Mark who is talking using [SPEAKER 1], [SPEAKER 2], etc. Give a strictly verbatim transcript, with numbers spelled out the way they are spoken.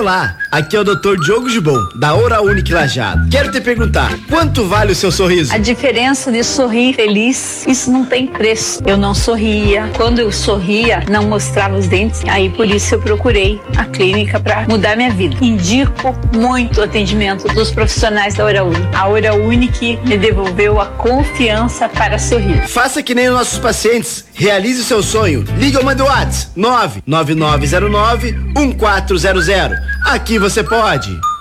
[SPEAKER 1] Olá, aqui é o doutor Diogo Gibon, da Oral Unique Lajeado. Quero te perguntar, quanto vale o seu sorriso?
[SPEAKER 2] A diferença de sorrir feliz, isso não tem preço. Eu não sorria. Quando eu sorria, não mostrava os dentes. Aí por isso eu procurei a clínica para mudar minha vida. Indico muito o atendimento dos profissionais da Oral Unique. A Oral Unique me devolveu a confiança para sorrir.
[SPEAKER 1] Faça que nem os nossos pacientes. Realize o seu sonho. Liga ou manda o WhatsApp nove nove nove zero nove um quatro zero zero. Aqui você pode.